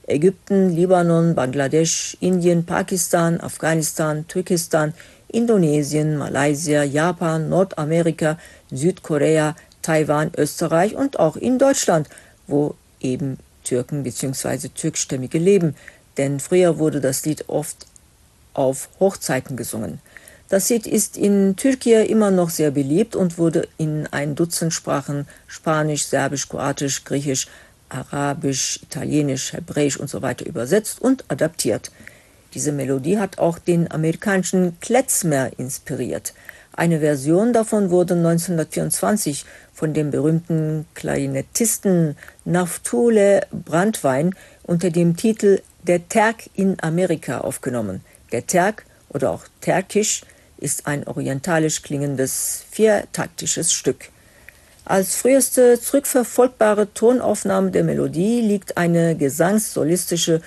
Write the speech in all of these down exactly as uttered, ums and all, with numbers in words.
Ägypten, Libanon, Bangladesch, Indien, Pakistan, Afghanistan, Türkistan, Indonesien, Malaysia, Japan, Nordamerika, Südkorea, Taiwan, Österreich und auch in Deutschland, wo eben Türken bzw. Türkstämmige leben, denn früher wurde das Lied oft auf Hochzeiten gesungen. Das Lied ist in Türkei immer noch sehr beliebt und wurde in ein Dutzend Sprachen, Spanisch, Serbisch, Kroatisch, Griechisch, Arabisch, Italienisch, Hebräisch und so weiter übersetzt und adaptiert. Diese Melodie hat auch den amerikanischen Klezmer inspiriert. Eine Version davon wurde neunzehnhundertvierundzwanzig von dem berühmten Klarinettisten Naftule Brandwein unter dem Titel Der Terk in Amerika aufgenommen. Der Terk oder auch Terkisch ist ein orientalisch klingendes viertaktisches Stück. Als früheste zurückverfolgbare Tonaufnahme der Melodie liegt eine gesangssolistische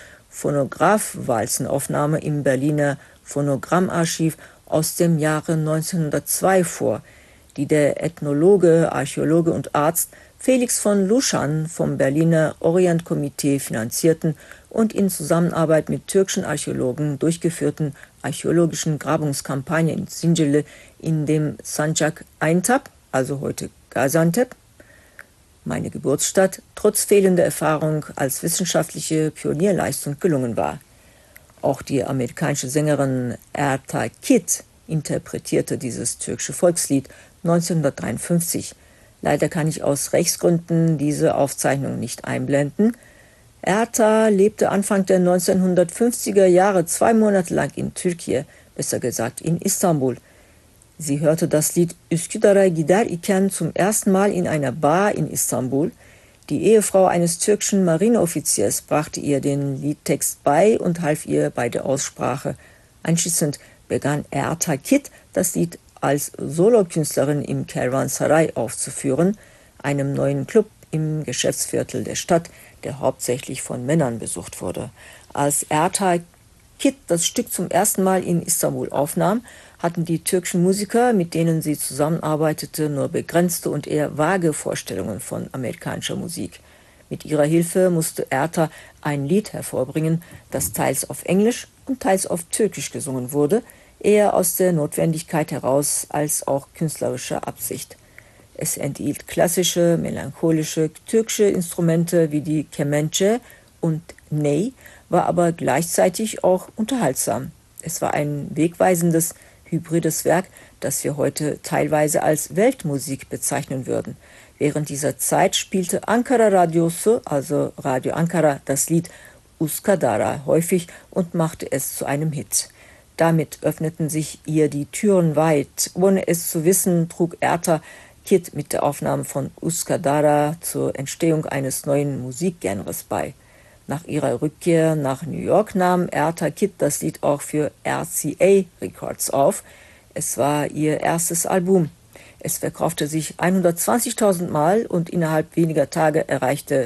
Phonograph-Walzenaufnahme im Berliner Phonogrammarchiv aus dem Jahre neunzehnhundertzwei vor, die der Ethnologe, Archäologe und Arzt Felix von Luschan vom Berliner Orientkomitee finanzierten und in Zusammenarbeit mit türkischen Archäologen durchgeführten archäologischen Grabungskampagne in Zincirli in dem Sancak Aintab, also heute Gaziantep, meine Geburtsstadt, trotz fehlender Erfahrung als wissenschaftliche Pionierleistung gelungen war. Auch die amerikanische Sängerin Erta Kitt interpretierte dieses türkische Volkslied neunzehnhundertdreiundfünfzig. Leider kann ich aus Rechtsgründen diese Aufzeichnung nicht einblenden. Erta lebte Anfang der neunzehnhundertfünfziger Jahre zwei Monate lang in Türkei, besser gesagt in Istanbul. Sie hörte das Lied Üsküdar'a gider iken zum ersten Mal in einer Bar in Istanbul. Die Ehefrau eines türkischen Marineoffiziers brachte ihr den Liedtext bei und half ihr bei der Aussprache. Anschließend begann Erta Kitt, das Lied als Solokünstlerin im Kervansaray aufzuführen, einem neuen Club im Geschäftsviertel der Stadt, der hauptsächlich von Männern besucht wurde. Als Erta Kitt das Stück zum ersten Mal in Istanbul aufnahm, hatten die türkischen Musiker, mit denen sie zusammenarbeitete, nur begrenzte und eher vage Vorstellungen von amerikanischer Musik. Mit ihrer Hilfe musste Erta ein Lied hervorbringen, das teils auf Englisch und teils auf Türkisch gesungen wurde, eher aus der Notwendigkeit heraus als auch künstlerischer Absicht. Es enthielt klassische, melancholische türkische Instrumente wie die Kemençe und Ney, war aber gleichzeitig auch unterhaltsam. Es war ein wegweisendes, hybrides Werk, das wir heute teilweise als Weltmusik bezeichnen würden. Während dieser Zeit spielte Ankara Radyosu, also Radio Ankara, das Lied Üsküdar'a häufig und machte es zu einem Hit. Damit öffneten sich ihr die Türen weit. Ohne es zu wissen, trug Erta Kitt mit der Aufnahme von Üsküdar'a zur Entstehung eines neuen Musikgenres bei. Nach ihrer Rückkehr nach New York nahm Erta Kitt das Lied auch für R C A Records auf. Es war ihr erstes Album. Es verkaufte sich hundertzwanzigtausend Mal und innerhalb weniger Tage erreichte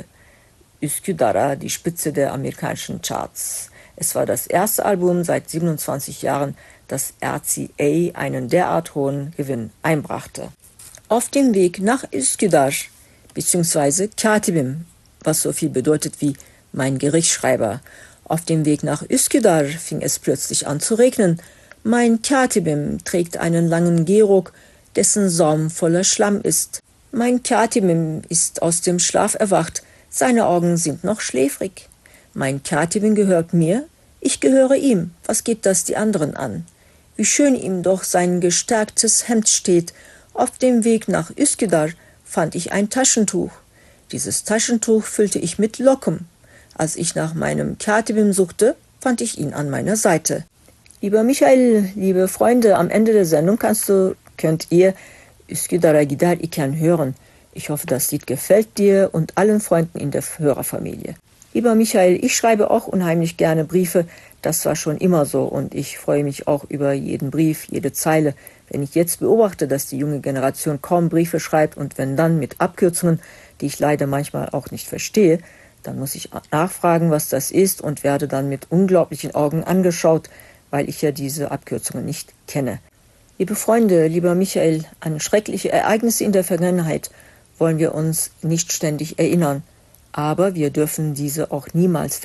Üsküdar'a die Spitze der amerikanischen Charts. Es war das erste Album seit siebenundzwanzig Jahren, das R C A einen derart hohen Gewinn einbrachte. Auf dem Weg nach Üsküdar, beziehungsweise Katibim, was so viel bedeutet wie mein Gerichtsschreiber. Auf dem Weg nach Üsküdar fing es plötzlich an zu regnen. Mein Katibim trägt einen langen Gehrock, dessen Saum voller Schlamm ist. Mein Katibim ist aus dem Schlaf erwacht, seine Augen sind noch schläfrig. Mein Katibim gehört mir, ich gehöre ihm, was geht das die anderen an? Wie schön ihm doch sein gestärktes Hemd steht. Auf dem Weg nach Üsküdar fand ich ein Taschentuch. Dieses Taschentuch füllte ich mit Locken. Als ich nach meinem Katibim suchte, fand ich ihn an meiner Seite. Lieber Michael, liebe Freunde, am Ende der Sendung kannst du, könnt ihr Üsküdar'a gider iken hören. Ich hoffe, das Lied gefällt dir und allen Freunden in der Hörerfamilie. Lieber Michael, ich schreibe auch unheimlich gerne Briefe. Das war schon immer so und ich freue mich auch über jeden Brief, jede Zeile. Wenn ich jetzt beobachte, dass die junge Generation kaum Briefe schreibt und wenn dann mit Abkürzungen, die ich leider manchmal auch nicht verstehe, dann muss ich nachfragen, was das ist und werde dann mit unglaublichen Augen angeschaut, weil ich ja diese Abkürzungen nicht kenne. Liebe Freunde, lieber Michael, an schreckliche Ereignisse in der Vergangenheit wollen wir uns nicht ständig erinnern, aber wir dürfen diese auch niemals